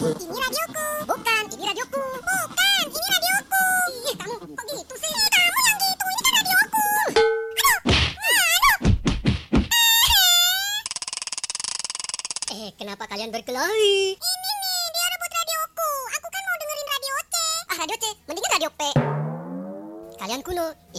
Ini radioku. Bukan, ini radioku. Bukan, ini radioku. Ih, kamu kok gitu sih? Kamu yang gitu, ini kan radioku. Kenapa kalian berkelahi? Ini nih, dia rebut radioku. Aku kan mau dengerin radio C. Radio C, mendingan radio P. Kalian kuno,